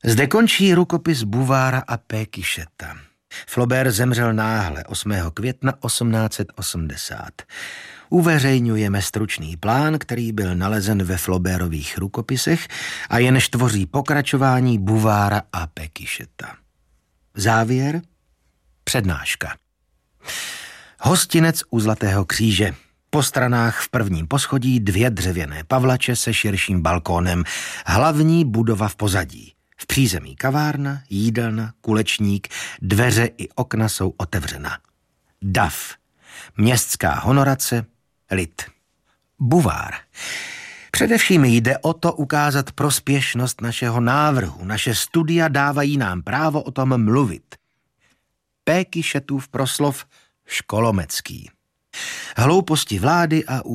Zde končí rukopis Bouvara a Pécuchetta. Flaubert zemřel náhle 8. května 1880. Uveřejňujeme stručný plán, který byl nalezen ve Flaubertových rukopisech a jenž tvoří pokračování Bouvara a Pécuchetta. Závěr, přednáška. Hostinec u Zlatého kříže. Po stranách v prvním poschodí 2 dřevěné pavlače se širším balkónem, hlavní budova v pozadí. V přízemí kavárna, jídelna, kulečník, dveře i okna jsou otevřena. Dav. Městská honorace, lid. Bouvard. Především jde o to ukázat prospěšnost našeho návrhu. Naše studia dávají nám právo o tom mluvit. Pécuchettův proslov školomecký. Hlouposti vlády a